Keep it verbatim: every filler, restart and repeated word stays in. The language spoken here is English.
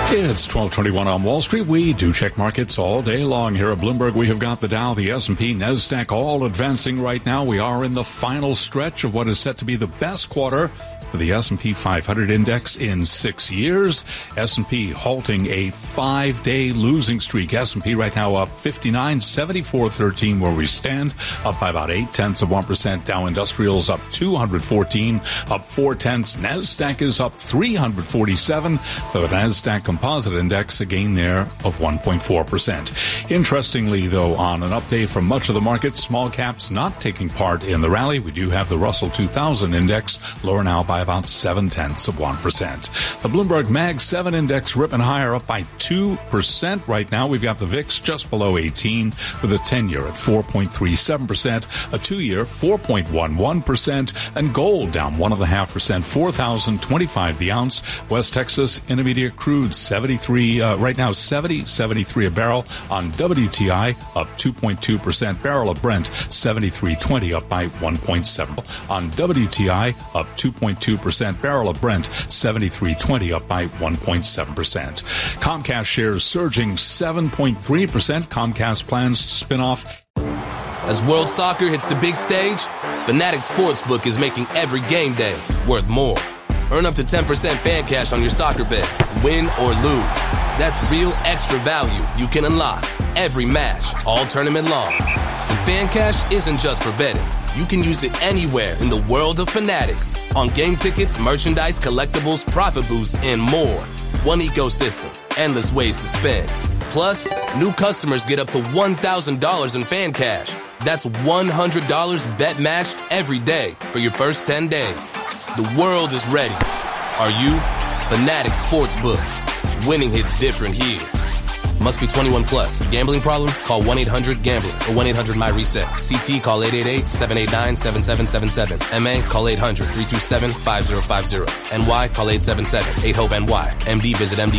It's twelve twenty-one on Wall Street. We do check markets all day long here at Bloomberg. We have got the Dow, the S and P, NASDAQ all advancing right now. We are in the final stretch of what is set to be the best quarter for the S and P five hundred index in six years. S and P halting a five-day losing streak. S and P right now up fifty-nine, seventy-four thirteen where we stand, up by about eight tenths of one percent. Dow Industrials up two hundred fourteen, up four tenths. NASDAQ is up three hundred forty-seven. The NASDAQ Composite Index, a gain there of one point four percent. Interestingly, though, on an update from much of the market, small caps not taking part in the rally. We do have the Russell two thousand Index lower now by about seven tenths of one percent. The Bloomberg Mag seven Index ripping higher, up by two percent. Right now, we've got the V I X just below eighteen with a ten-year at four point three seven percent, a two-year four point one one percent, and gold down one point five percent, four thousand twenty-five the ounce. West Texas Intermediate crude seventy-three, uh, right now seventy seventy-three a barrel. On W T I, up two point two percent. Barrel of Brent seventy-three twenty, up by one point seven. On W T I, up two point two percent. Barrel of Brent seventy-three twenty, up by one point seven percent. Comcast shares surging seven point three percent. Comcast plans to spin off. As World Soccer hits the big stage, Fanatics Sportsbook is making every game day worth more. Earn up to ten percent fan cash on your soccer bets, win or lose. That's real extra value you can unlock every match, all tournament long. And fan cash isn't just for betting. You can use it anywhere in the world of Fanatics. On game tickets, merchandise, collectibles, profit boosts, and more. One ecosystem, endless ways to spend. Plus, new customers get up to one thousand dollars in fan cash. That's one hundred dollars bet matched every day for your first ten days. The world is ready. Are you? Fanatics Sportsbook. Winning hits different here. Must be twenty-one plus. Gambling problem? Call one eight hundred gambler or one eight hundred my reset. C T call eight eight eight, seven eight nine, seven seven seven seven. M A call eight hundred, three two seven, five zero five zero. N Y call eight seven seven, eight hope N Y. M D visit M D